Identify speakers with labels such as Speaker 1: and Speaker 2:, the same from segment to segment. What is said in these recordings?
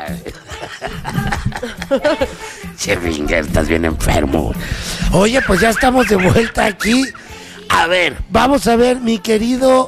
Speaker 1: Scherzinger, estás bien enfermo. Oye, pues ya estamos de vuelta aquí. A ver, vamos a ver, mi querido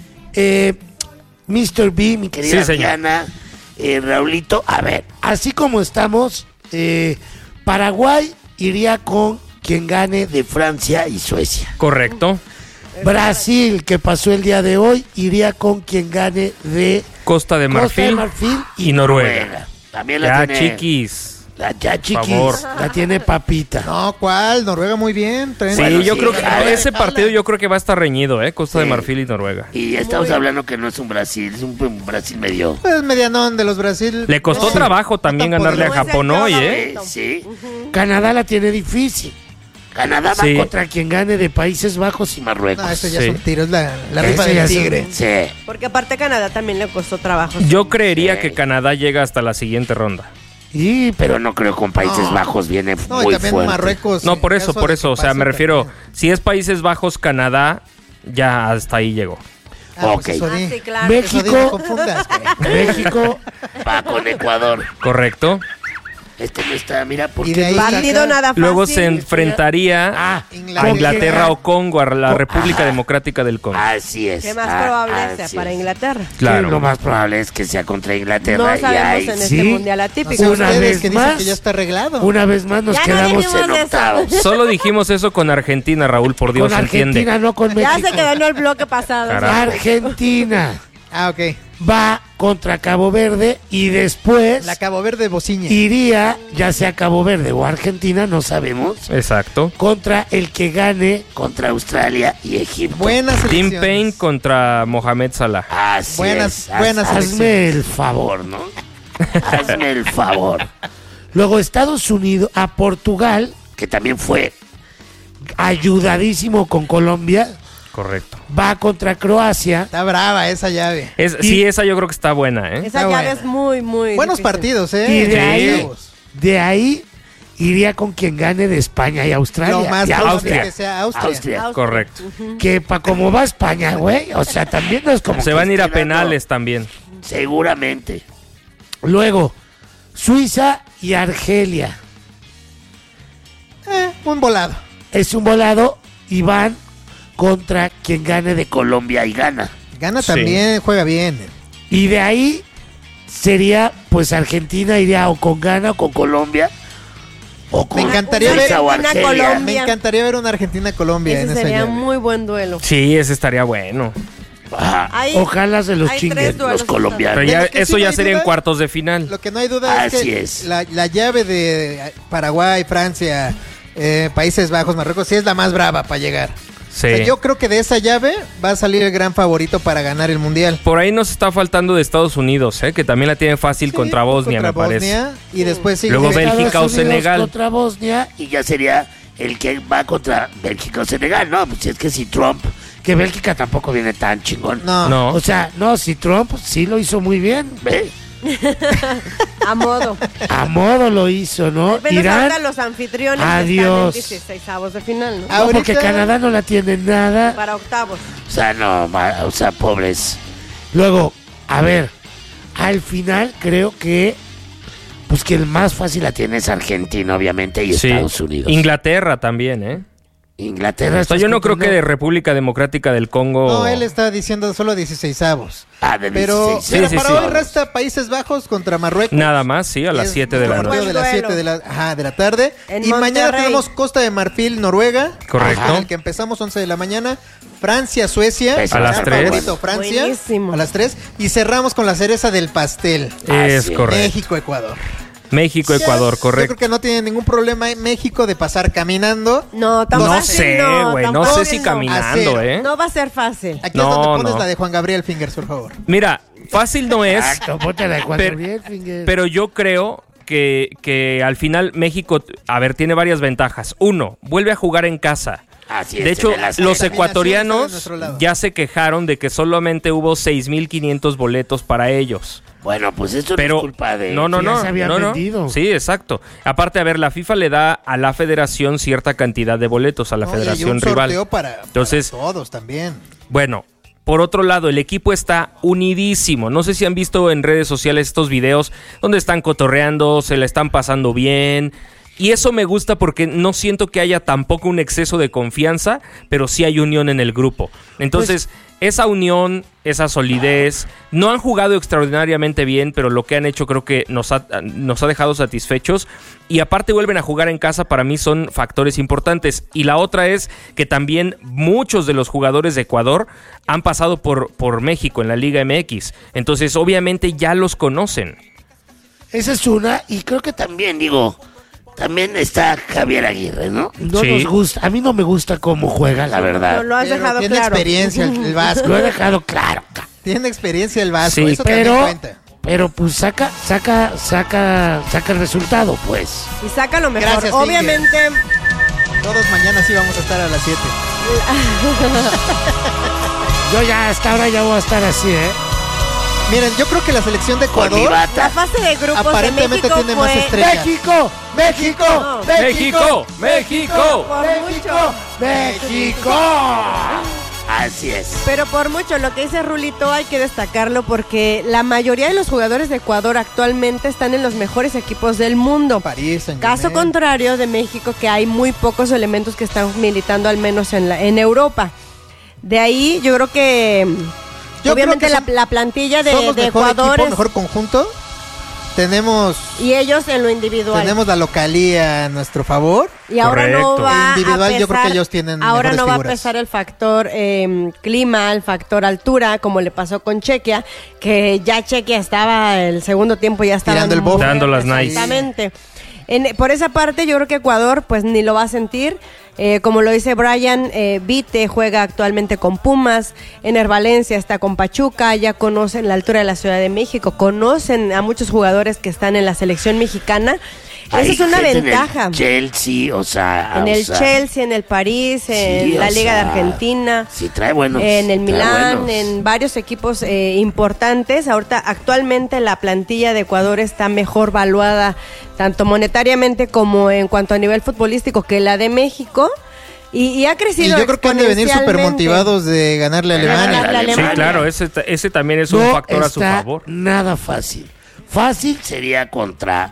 Speaker 1: Mr. B, mi querida Diana, Raulito. A ver, así como estamos, Paraguay iría con quien gane de Francia y Suecia.
Speaker 2: Correcto.
Speaker 1: Brasil, que pasó el día de hoy, iría con quien gane de
Speaker 2: Costa de Marfil
Speaker 1: y Noruega.
Speaker 2: También la tiene Chiquis.
Speaker 1: Ya chiquis, la tiene papita.
Speaker 3: No, ¿cuál? Noruega muy bien.
Speaker 2: Sí, bueno, yo creo que ese partido yo creo que va a estar reñido, Costa de Marfil y Noruega.
Speaker 1: Y ya estamos hablando que no es un Brasil, es un Brasil medio.
Speaker 3: Pues medianón de los Brasil.
Speaker 2: Le costó trabajo también ganarle a Japón hoy,
Speaker 1: Sí. Canadá la tiene difícil. Canadá va contra quien gane de Países Bajos y Marruecos.
Speaker 3: No, eso ya son tiros, la rifa del tigre.
Speaker 1: Sí.
Speaker 4: Porque aparte Canadá también le costó trabajo.
Speaker 2: Yo creería que Canadá llega hasta la siguiente ronda.
Speaker 1: Sí, pero no creo que con Países Bajos viene muy
Speaker 3: y también
Speaker 1: fuerte.
Speaker 3: Marruecos.
Speaker 2: No, por eso, o sea, me refiero, si es Países Bajos, Canadá, ya hasta ahí llegó.
Speaker 1: Ok.
Speaker 4: Pues sí, claro.
Speaker 1: México va con Ecuador.
Speaker 2: Correcto.
Speaker 1: No está, mira, porque
Speaker 4: partido nada fácil.
Speaker 2: Luego se enfrentaría a Inglaterra o Congo, a la República Democrática del Congo.
Speaker 1: Así es.
Speaker 4: ¿Qué más probable sea para Inglaterra?
Speaker 2: Claro.
Speaker 1: Sí, lo más probable es que sea contra Inglaterra.
Speaker 4: No sabemos en este mundial atípico.
Speaker 3: No sé una vez que dicen que ya está arreglado.
Speaker 1: Una vez más nos quedamos en octavos.
Speaker 2: Solo dijimos eso con Argentina, Raúl, por Dios,
Speaker 1: con Argentina,
Speaker 2: entiende.
Speaker 1: No con México.
Speaker 4: Ya se quedó en el bloque pasado.
Speaker 1: Argentina.
Speaker 3: Ok.
Speaker 1: Va contra Cabo Verde y después
Speaker 3: la Cabo Verde bociña
Speaker 1: iría, ya sea Cabo Verde o Argentina, no sabemos.
Speaker 2: Exacto.
Speaker 1: Contra el que gane contra Australia y Egipto.
Speaker 3: Buenas
Speaker 2: Tim Payne contra Mohamed Salah.
Speaker 1: Así
Speaker 3: buenas
Speaker 1: hazme el favor, ¿no? Hazme el favor. Luego Estados Unidos a Portugal, que también fue ayudadísimo con Colombia.
Speaker 2: Correcto.
Speaker 1: Va contra Croacia.
Speaker 3: Está brava esa llave.
Speaker 2: Sí, esa yo creo que está buena,
Speaker 4: Esa llave es muy
Speaker 3: buenos
Speaker 4: difícil.
Speaker 3: Partidos,
Speaker 1: Y de ahí iría con quien gane de España y Australia.
Speaker 3: Lo más
Speaker 1: Austria.
Speaker 3: que sea Austria.
Speaker 2: Correcto.
Speaker 1: Que como va España, güey, o sea, también no es como
Speaker 2: se van a ir a penales también.
Speaker 1: Seguramente. Luego, Suiza y Argelia.
Speaker 3: Un volado.
Speaker 1: Es un volado y van contra quien gane de Colombia y gana.
Speaker 3: Gana también, juega bien.
Speaker 1: Y de ahí sería, pues Argentina iría o con Ghana o con Colombia. O con
Speaker 3: me encantaría ver
Speaker 4: Colombia.
Speaker 3: Me encantaría ver una Argentina-Colombia en esa
Speaker 4: sería
Speaker 3: llave.
Speaker 4: Un muy buen duelo.
Speaker 2: Sí, ese estaría bueno.
Speaker 1: Ojalá se los chinguen los colombianos.
Speaker 2: Pero ya, eso
Speaker 3: sí
Speaker 2: ya
Speaker 3: no
Speaker 2: sería
Speaker 3: duda,
Speaker 2: en cuartos de final.
Speaker 3: Lo que no hay duda es que la llave de Paraguay, Francia, Países Bajos, Marruecos, sí es la más brava para llegar.
Speaker 2: Sí.
Speaker 3: O sea, yo creo que de esa llave va a salir el gran favorito para ganar el mundial.
Speaker 2: Por ahí nos está faltando de Estados Unidos, que también la tiene fácil contra Bosnia, me parece.
Speaker 3: Y después sigue
Speaker 2: luego Bélgica o Senegal.
Speaker 1: Contra Bosnia y ya sería el que va contra Bélgica o Senegal, ¿no? Pues es que si Trump, que Bélgica tampoco viene tan chingón.
Speaker 3: No.
Speaker 1: O sea, no, si Trump sí lo hizo muy bien, ¿ve?
Speaker 4: A modo lo hizo, ¿no? Irán, los anfitriones
Speaker 1: adiós.
Speaker 4: Están en 16avos de final, ¿no?
Speaker 1: No, porque Canadá no la tiene nada.
Speaker 4: Para octavos.
Speaker 1: O sea, no, o sea, pobres. Luego, a ver, al final creo que pues que el más fácil la tiene es Argentina, obviamente, y Estados Unidos.
Speaker 2: Inglaterra también,
Speaker 1: Inglaterra.
Speaker 2: O sea, yo no creo que de República Democrática del Congo.
Speaker 3: No, él está diciendo solo 16avos.
Speaker 1: De 16.
Speaker 3: Pero
Speaker 2: sí,
Speaker 3: para hoy resta Países Bajos contra Marruecos.
Speaker 2: Nada más, sí, a las 7 de la noche.
Speaker 3: De las 7 de la tarde.
Speaker 4: En
Speaker 3: y
Speaker 4: Monterrey.
Speaker 3: Mañana tenemos Costa de Marfil, Noruega.
Speaker 2: Correcto.
Speaker 3: El que empezamos 11 de la mañana. Francia, Suecia.
Speaker 2: A las 3.
Speaker 3: Francia.
Speaker 4: Buenísimo.
Speaker 3: A las 3. Y cerramos con la cereza del pastel.
Speaker 2: Es correcto.
Speaker 3: México, Ecuador.
Speaker 2: México, Ecuador, correcto.
Speaker 3: Yo creo que no tiene ningún problema en México de pasar caminando.
Speaker 4: No, tampoco.
Speaker 2: No sé, güey. No sé si caminando,
Speaker 4: No va a ser fácil.
Speaker 3: Aquí es donde pones la de Juan Gabriel Fingers, por favor.
Speaker 2: Mira, fácil no es.
Speaker 1: Exacto, ponte la de Juan Gabriel Fingers.
Speaker 2: Pero yo creo que al final México, a ver, tiene varias ventajas. Uno, vuelve a jugar en casa.
Speaker 1: Así es,
Speaker 2: de hecho, los ecuatorianos
Speaker 3: ya
Speaker 2: se quejaron de que solamente hubo 6,500 boletos para ellos.
Speaker 1: Bueno, pues esto
Speaker 2: pero,
Speaker 1: no es culpa de...
Speaker 2: No.
Speaker 1: se habían vendido.
Speaker 2: Sí, exacto. Aparte, a ver, la FIFA le da a la federación cierta cantidad de boletos, a la federación rival.
Speaker 3: Para
Speaker 2: entonces,
Speaker 3: todos también.
Speaker 2: Bueno, Por otro lado, el equipo está unidísimo. No sé si han visto en redes sociales estos videos donde están cotorreando, se la están pasando bien. Y eso me gusta porque no siento que haya tampoco un exceso de confianza, pero sí hay unión en el grupo. Entonces, esa unión, esa solidez, no han jugado extraordinariamente bien, pero lo que han hecho creo que nos ha dejado satisfechos. Y aparte vuelven a jugar en casa, para mí son factores importantes. Y la otra es que también muchos de los jugadores de Ecuador han pasado por México en la Liga MX. Entonces, obviamente ya los conocen.
Speaker 1: Esa es una, y creo que también, también está Javier Aguirre, ¿no? No
Speaker 2: sí.
Speaker 1: Nos gusta, a mí no me gusta cómo juega, la verdad.
Speaker 4: No lo has dejado
Speaker 3: tiene
Speaker 4: claro.
Speaker 3: Tiene experiencia el Vasco.
Speaker 1: Lo he dejado claro.
Speaker 3: Tiene experiencia el Vasco,
Speaker 1: Sí,
Speaker 3: eso también cuenta.
Speaker 1: pero pues saca el resultado, pues.
Speaker 4: Y saca lo mejor.
Speaker 3: Gracias,
Speaker 4: Obviamente.
Speaker 3: Todos mañana sí vamos a estar a las 7.
Speaker 1: Yo ya hasta ahora ya voy a estar así, ¿eh?
Speaker 3: Miren, yo creo que la selección de
Speaker 1: Con mi
Speaker 3: Ecuador
Speaker 1: bata.
Speaker 4: La fase de grupos de
Speaker 3: aparentemente
Speaker 4: México
Speaker 3: tiene más
Speaker 4: fue...
Speaker 3: estrellas.
Speaker 1: ¡México! ¡México!
Speaker 4: No.
Speaker 2: ¡México! ¡México!
Speaker 4: Por mucho.
Speaker 1: ¡México! Así es.
Speaker 4: Pero por mucho, lo que dice Rulito hay que destacarlo porque la mayoría de los jugadores de Ecuador actualmente están en los mejores equipos del mundo.
Speaker 3: París, Saint-Germain.
Speaker 4: Caso contrario de México, que hay muy pocos elementos que están militando al menos en Europa. De ahí yo creo que obviamente
Speaker 3: creo que
Speaker 4: la plantilla de
Speaker 3: somos mejor
Speaker 4: Ecuador
Speaker 3: equipo,
Speaker 4: es-
Speaker 3: mejor conjunto. Tenemos
Speaker 4: y ellos en lo individual.
Speaker 3: la localía a nuestro favor.
Speaker 4: Y ahora no
Speaker 2: Correcto.
Speaker 4: va
Speaker 3: Individual,
Speaker 4: a pesar,
Speaker 3: yo creo que ellos tienen
Speaker 4: ahora
Speaker 3: mejores
Speaker 4: no va a
Speaker 3: figuras.
Speaker 4: pesar el factor clima, el factor altura, como le pasó con Chequia, que ya Chequia estaba el segundo tiempo ya estaba
Speaker 3: Tirando el bofe.
Speaker 2: Dando las nice.
Speaker 4: Exactamente. Por esa parte yo creo que Ecuador pues ni lo va a sentir. Como lo dice Brian, Vite juega actualmente con Pumas, Ener Valencia está con Pachuca, ya conocen la altura de la Ciudad de México, conocen a muchos jugadores que están en la selección mexicana. Esa
Speaker 1: Hay
Speaker 4: es una
Speaker 1: gente
Speaker 4: ventaja.
Speaker 1: En el Chelsea, o sea...
Speaker 4: En el Chelsea, en el París, en
Speaker 1: sí,
Speaker 4: la
Speaker 1: o
Speaker 4: Liga de
Speaker 1: sea,
Speaker 4: Argentina,
Speaker 1: sí, trae buenos.
Speaker 4: en el
Speaker 1: trae
Speaker 4: Milán,
Speaker 1: buenos.
Speaker 4: en varios equipos importantes. Ahorita, actualmente, la plantilla de Ecuador está mejor valuada, tanto monetariamente como en cuanto a nivel futbolístico, que la de México. Y ha
Speaker 3: Y
Speaker 4: crecido
Speaker 3: yo creo que han de venir súper
Speaker 4: exponencialmente.
Speaker 3: motivados de ganarle a
Speaker 1: De
Speaker 3: Alemania.
Speaker 1: ganarle a
Speaker 2: Sí,
Speaker 4: Alemania.
Speaker 2: claro, ese también es un
Speaker 1: No
Speaker 2: factor a su
Speaker 1: está
Speaker 2: favor.
Speaker 1: nada fácil. Fácil sería contra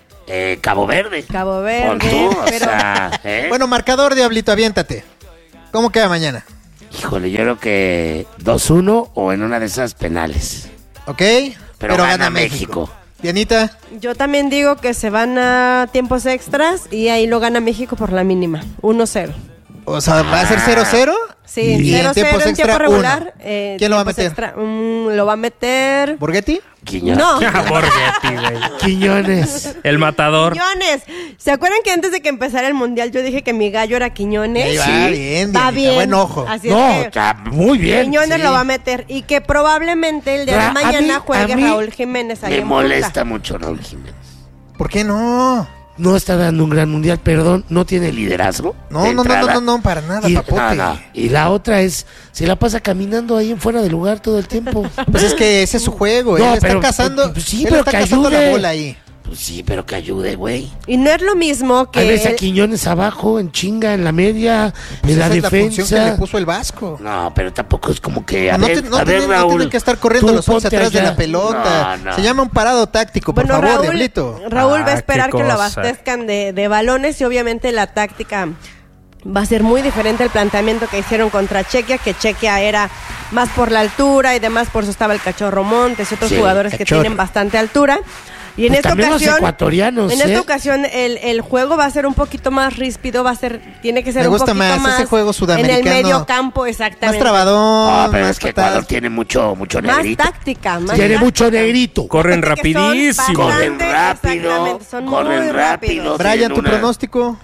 Speaker 1: Cabo Verde.
Speaker 4: Cabo Verde,
Speaker 1: Pon tú, o
Speaker 4: pero-
Speaker 1: sea,
Speaker 3: Bueno, marcador, Diablito, aviéntate. ¿Cómo queda mañana?
Speaker 1: Híjole, yo creo que 2-1 o en una de esas penales.
Speaker 3: ¿Ok?
Speaker 1: Pero gana México.
Speaker 3: Dianita,
Speaker 4: Yo también digo que se van a tiempos extras y ahí lo gana México por la mínima, 1-0.
Speaker 3: o sea, ¿va a ser 0-0?
Speaker 4: Sí,
Speaker 3: Y en
Speaker 4: 0-0
Speaker 3: tiempos
Speaker 4: en
Speaker 3: extra,
Speaker 4: tiempo regular.
Speaker 3: 1. ¿Quién lo va a
Speaker 4: tiempos
Speaker 3: meter?
Speaker 4: extra, lo va a meter...
Speaker 3: ¿Borghetti?
Speaker 1: Quiñones.
Speaker 4: No.
Speaker 2: Borghetti, güey.
Speaker 1: Quiñones.
Speaker 2: El matador.
Speaker 4: Quiñones. ¿Se acuerdan que antes de que empezara el mundial yo dije que mi gallo era Quiñones?
Speaker 3: Ahí va,
Speaker 1: Sí.
Speaker 3: bien,
Speaker 4: Va
Speaker 3: Dianita,
Speaker 4: bien.
Speaker 3: buen ojo.
Speaker 4: Así
Speaker 1: No,
Speaker 4: es que
Speaker 1: está muy bien.
Speaker 4: Quiñones
Speaker 3: sí.
Speaker 4: lo va a meter y que probablemente el día de
Speaker 1: A
Speaker 4: mañana
Speaker 1: mí-
Speaker 4: juegue
Speaker 1: a mí
Speaker 4: Raúl Jiménez ahí
Speaker 1: Me
Speaker 4: en punta.
Speaker 1: molesta mucho Raúl Jiménez.
Speaker 3: ¿Por qué no?
Speaker 1: No está dando un gran mundial, perdón, no tiene liderazgo.
Speaker 3: No,
Speaker 1: de
Speaker 3: no, no,
Speaker 1: entrada.
Speaker 3: no, para nada,
Speaker 1: Y,
Speaker 3: papote.
Speaker 1: no. Y la otra es, se la pasa caminando ahí en fuera de lugar todo el tiempo.
Speaker 3: Pues es que ese es su juego,
Speaker 1: No,
Speaker 3: él está
Speaker 1: pero-
Speaker 3: cazando,
Speaker 1: pues sí,
Speaker 3: él
Speaker 1: pero
Speaker 3: está
Speaker 1: que
Speaker 3: cazando la
Speaker 1: ayude.
Speaker 3: bola ahí.
Speaker 1: Pues sí, pero que ayude, güey.
Speaker 4: Y no es lo mismo que
Speaker 1: Ahí ves a
Speaker 4: el-
Speaker 1: Quiñones abajo, en chinga, en la media,
Speaker 3: Pues
Speaker 1: en la
Speaker 3: esa es la función que
Speaker 1: defensa.
Speaker 3: le puso el Vasco.
Speaker 1: No, pero tampoco es como que, a
Speaker 3: No,
Speaker 1: ver,
Speaker 3: no
Speaker 1: a ver,
Speaker 3: tienen, no
Speaker 1: Raúl,
Speaker 3: tienen que estar corriendo
Speaker 1: tú
Speaker 3: los 11
Speaker 1: ponte
Speaker 3: atrás de
Speaker 1: allá.
Speaker 3: la pelota.
Speaker 1: No, no.
Speaker 3: Se llama un parado táctico, por
Speaker 4: bueno,
Speaker 3: favor,
Speaker 4: Raúl
Speaker 3: Diablito.
Speaker 4: va a esperar
Speaker 2: qué
Speaker 4: que lo
Speaker 2: cosa.
Speaker 4: abastezcan de balones y obviamente la táctica va a ser muy diferente el planteamiento que hicieron contra Chequia, que Chequia era más por la altura y demás, por eso estaba el Cachorro Montes y otros
Speaker 1: Sí,
Speaker 4: jugadores que
Speaker 3: Cachorro.
Speaker 4: tienen bastante altura. Y en
Speaker 1: Pues
Speaker 4: esta
Speaker 1: también los
Speaker 4: ocasión,
Speaker 1: ecuatorianos,
Speaker 4: en esta
Speaker 1: ¿eh?
Speaker 4: ocasión el juego va a ser un poquito más ríspido, tiene que ser
Speaker 3: Me
Speaker 4: un
Speaker 3: gusta
Speaker 4: poquito
Speaker 3: más ese juego sudamericano.
Speaker 4: en el medio campo,
Speaker 3: Más
Speaker 4: exactamente.
Speaker 3: trabadón,
Speaker 1: No, pero
Speaker 3: más
Speaker 1: es que
Speaker 3: patadas.
Speaker 1: Ecuador tiene mucho
Speaker 4: Más
Speaker 1: negrito.
Speaker 4: táctica, más
Speaker 1: Tiene
Speaker 4: táctica.
Speaker 1: mucho negrito.
Speaker 2: Corren
Speaker 4: Fíjate que son
Speaker 2: rapidísimo.
Speaker 1: Corren
Speaker 4: bastante,
Speaker 1: rápido,
Speaker 4: exactamente, son
Speaker 1: corren
Speaker 4: muy
Speaker 1: rápido.
Speaker 4: rápidos.
Speaker 3: Brian,
Speaker 1: tienen
Speaker 3: ¿tu
Speaker 1: una-
Speaker 3: pronóstico?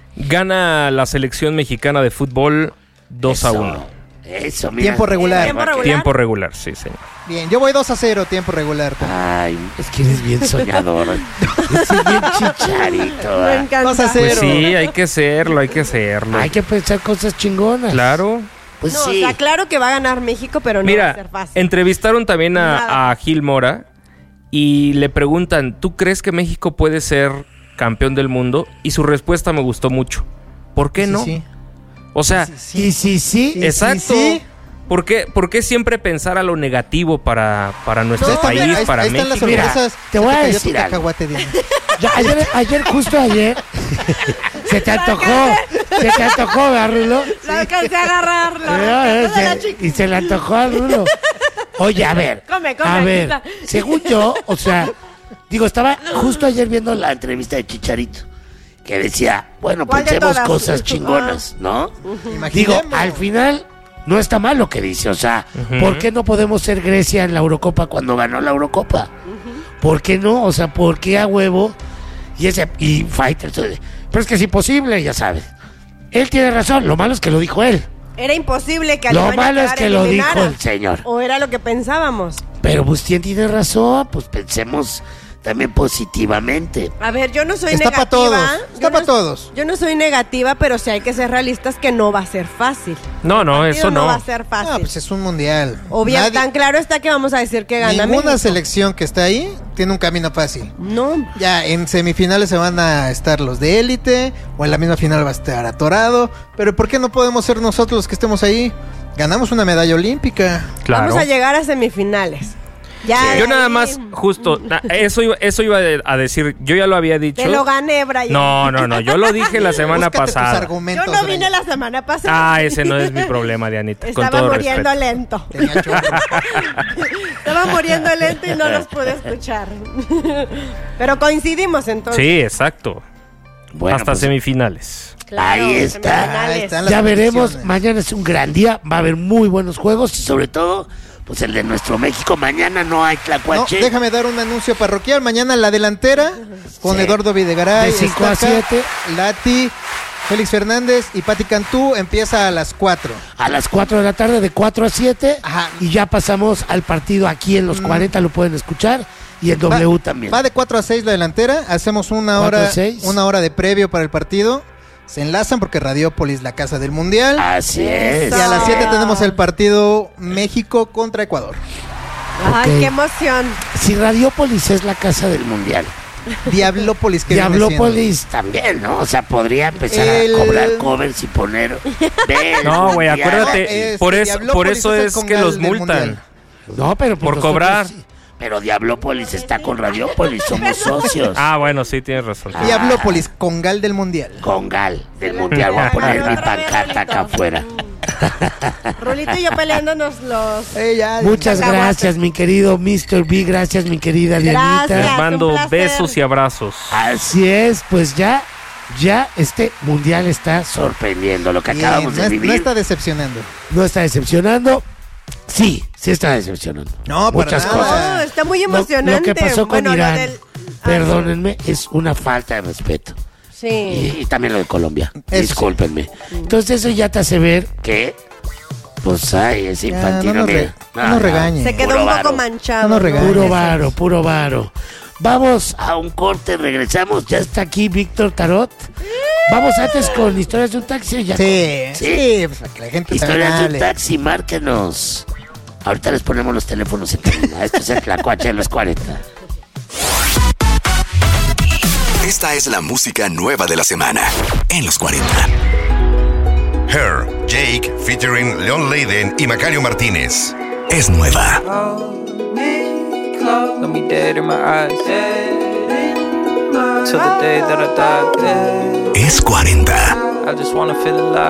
Speaker 2: Gana la selección mexicana de fútbol 2-1.
Speaker 1: Eso, mira.
Speaker 3: Tiempo regular.
Speaker 4: Tiempo regular.
Speaker 2: Tiempo regular, sí, señor.
Speaker 3: Bien, yo voy 2-0, tiempo regular.
Speaker 1: Ay, es que eres bien soñador. Es bien chicharito.
Speaker 4: Me
Speaker 1: ¿eh?
Speaker 4: encanta.
Speaker 3: 2-0.
Speaker 2: Pues sí, hay que hacerlo, hay que hacerlo.
Speaker 1: Hay que pensar cosas chingonas.
Speaker 2: Claro.
Speaker 1: Pues
Speaker 4: No,
Speaker 1: sí.
Speaker 4: o sea, claro que va a ganar México, pero no va a ser
Speaker 2: Mira,
Speaker 4: fácil.
Speaker 2: entrevistaron también
Speaker 4: Nada.
Speaker 2: a Gil Mora y le preguntan, ¿tú crees que México puede ser campeón del mundo? Y su respuesta me gustó mucho. ¿Por qué no?
Speaker 3: Sí,
Speaker 2: O sea,
Speaker 3: sí.
Speaker 1: Sí, sí, sí.
Speaker 3: Sí,
Speaker 2: exacto.
Speaker 3: sí, sí.
Speaker 2: ¿Por qué siempre pensar a lo negativo para nuestro
Speaker 3: No,
Speaker 2: país,
Speaker 3: mira,
Speaker 2: para
Speaker 3: ahí están
Speaker 2: México?
Speaker 3: las sorpresas.
Speaker 1: Mira, te voy a
Speaker 3: cayó tu
Speaker 1: decir algo.
Speaker 3: cacahuate, Diana.
Speaker 1: Justo ayer, se te antojó, ¿verdad, Rulo?
Speaker 4: Lo alcancé a agarrar.
Speaker 1: Y se le antojó a Rulo. Oye, a ver,
Speaker 4: Come,
Speaker 1: a
Speaker 4: aquí
Speaker 1: ver,
Speaker 4: está.
Speaker 1: según yo, o sea, digo, estaba justo ayer viendo la entrevista de Chicharito, que decía, bueno,
Speaker 4: ¿Cuál de
Speaker 1: pensemos
Speaker 4: todas?
Speaker 1: cosas chingonas, ¿no? Digo,
Speaker 3: Imaginemos.
Speaker 1: al final, no está mal lo que dice, o sea, ¿por qué no podemos ser Grecia en la Eurocopa cuando ganó la Eurocopa? ¿Por qué no? O sea, ¿por qué a huevo? Y Fighters, pero es que es imposible, ya sabes. Él tiene razón, lo malo es que lo dijo él.
Speaker 4: Era imposible que
Speaker 1: Lo
Speaker 4: Alemania
Speaker 1: malo es
Speaker 4: quedara
Speaker 1: que lo
Speaker 4: eliminada.
Speaker 1: dijo el señor.
Speaker 4: O era lo que pensábamos.
Speaker 1: Pero Bustián tiene razón, pues pensemos también positivamente.
Speaker 4: A ver, yo no soy
Speaker 3: Está
Speaker 4: negativa.
Speaker 3: para todos. Está
Speaker 4: Yo no-
Speaker 3: para todos.
Speaker 4: Yo no soy negativa, pero sí hay que ser realistas que no va a ser fácil.
Speaker 2: No,
Speaker 4: El partido
Speaker 2: eso
Speaker 4: no
Speaker 2: no.
Speaker 4: va a ser fácil.
Speaker 3: No, pues es un mundial.
Speaker 4: Obvio,
Speaker 3: Nadie-
Speaker 4: tan claro está que vamos a decir que gana
Speaker 3: Ninguna
Speaker 4: México.
Speaker 3: selección que está ahí tiene un camino fácil.
Speaker 4: No.
Speaker 3: Ya en semifinales se van a estar los de élite, o en la misma final va a estar atorado. Pero ¿por qué no podemos ser nosotros los que estemos ahí? Ganamos una medalla olímpica.
Speaker 2: Claro.
Speaker 4: Vamos a llegar a semifinales. Ya.
Speaker 2: Yo
Speaker 4: de
Speaker 2: nada
Speaker 4: ahí
Speaker 2: más, justo, eso iba a decir, yo ya lo había dicho.
Speaker 4: Te lo gané, Brian.
Speaker 2: No, yo lo dije la semana
Speaker 3: Búscate tus
Speaker 2: pasada.
Speaker 3: argumentos,
Speaker 4: Yo no vine
Speaker 3: Brian.
Speaker 4: la semana pasada.
Speaker 2: Ah, ese no es mi problema, Dianita, con
Speaker 4: Estaba
Speaker 2: todo
Speaker 4: muriendo
Speaker 2: respeto.
Speaker 4: lento.
Speaker 3: Tenía chorro.
Speaker 4: Estaba muriendo lento y no los pude escuchar. Pero coincidimos entonces.
Speaker 2: Sí, exacto.
Speaker 1: Bueno,
Speaker 2: Hasta
Speaker 1: pues,
Speaker 2: semifinales.
Speaker 4: Claro,
Speaker 1: ahí está.
Speaker 4: semifinales.
Speaker 3: Ahí están las
Speaker 1: ya veremos,
Speaker 3: predicciones.
Speaker 1: mañana es un gran día, va a haber muy buenos juegos y sobre todo, pues el de nuestro México, mañana no hay
Speaker 3: No,
Speaker 1: tlacuache.
Speaker 3: déjame dar un anuncio parroquial. Mañana la delantera con
Speaker 1: Sí.
Speaker 3: Eduardo Videgaray,
Speaker 1: De 5 a
Speaker 3: Estaca,
Speaker 1: 7.
Speaker 3: Lati, Félix Fernández y Pati Cantú empieza a las 4.
Speaker 1: A las 4 de la tarde, de 4 a 7,
Speaker 3: Ajá.
Speaker 1: y ya pasamos al partido aquí en los 40, lo pueden escuchar, y en W también.
Speaker 3: Va de 4 a 6 la delantera. Hacemos una
Speaker 1: 4 a
Speaker 3: hora,
Speaker 1: 6.
Speaker 3: una hora de previo para el partido. Se enlazan porque Radiópolis, la casa del mundial.
Speaker 1: Así es.
Speaker 3: Y a las 7
Speaker 4: Eso.
Speaker 3: tenemos el partido México contra Ecuador.
Speaker 4: Ay,
Speaker 1: Ok.
Speaker 4: qué emoción.
Speaker 1: Si Radiópolis es la casa del mundial,
Speaker 3: Diablópolis que viene
Speaker 1: Diablópolis también, ¿no? O sea, podría empezar
Speaker 3: El-
Speaker 1: a cobrar covers y poner. del
Speaker 2: No, güey,
Speaker 1: mundial.
Speaker 2: acuérdate,
Speaker 3: No,
Speaker 2: por
Speaker 3: Diablópolis
Speaker 2: eso
Speaker 3: es el
Speaker 2: es que
Speaker 3: Congal
Speaker 2: los
Speaker 3: del
Speaker 2: multan.
Speaker 3: mundial.
Speaker 1: No, pero pues
Speaker 2: Por
Speaker 1: nosotros
Speaker 2: cobrar.
Speaker 1: sí. Pero Diablópolis está con Radiópolis, somos socios.
Speaker 2: Ah, bueno, sí, tienes razón.
Speaker 1: Ah.
Speaker 3: Diablópolis, Congal del mundial.
Speaker 1: Con Gal del mundial, voy a poner mi
Speaker 4: Otra vez,
Speaker 1: pancarta acá
Speaker 4: Rolito.
Speaker 1: afuera.
Speaker 4: Rolito y yo peleándonos los...
Speaker 3: Ya,
Speaker 1: Muchas
Speaker 4: Cacahuate.
Speaker 1: gracias, mi querido Mr. B. Gracias, mi querida Dianita.
Speaker 4: Gracias.
Speaker 2: Les mando
Speaker 4: un placer.
Speaker 2: besos y abrazos.
Speaker 1: Así es, pues ya este mundial está sorprendiendo lo que
Speaker 3: Bien,
Speaker 1: acabamos de
Speaker 3: no
Speaker 1: vivir.
Speaker 3: está decepcionando.
Speaker 1: No está decepcionando. Sí está decepcionando.
Speaker 3: No, para
Speaker 1: muchas
Speaker 3: nada.
Speaker 1: cosas.
Speaker 4: No, está muy
Speaker 1: Lo
Speaker 4: emocionante.
Speaker 1: que pasó con
Speaker 4: Bueno, lo
Speaker 1: Irán,
Speaker 4: del-
Speaker 1: perdónenme, es una falta de respeto.
Speaker 4: Sí.
Speaker 1: Y también lo de Colombia.
Speaker 3: Eso
Speaker 1: Discúlpenme. Entonces eso ya te hace ver que, pues, ay, es
Speaker 3: Ya,
Speaker 1: infantil.
Speaker 3: no nos,
Speaker 1: mira.
Speaker 3: no nos regañen.
Speaker 4: Se quedó
Speaker 1: Puro
Speaker 4: un poco
Speaker 1: varo.
Speaker 4: manchado.
Speaker 3: No nos regañes.
Speaker 1: Puro varo, puro varo. Vamos a un corte, regresamos. Ya está aquí Víctor Tarot. Vamos antes con historias de un taxi. Ya
Speaker 3: Sí, pues para que la gente
Speaker 1: Historias de un
Speaker 3: hable.
Speaker 1: taxi, márquenos. Ahorita les ponemos los teléfonos en cabina. Esto es el Tlacuache de los 40.
Speaker 5: Esta es la música nueva de la semana en los 40. Her, Jake, featuring Leon Leiden y Macario Martínez. Es nueva.
Speaker 6: Got me dead in my eyes. Till the day that I die.
Speaker 5: Es 40.
Speaker 6: I just wanna feel alive.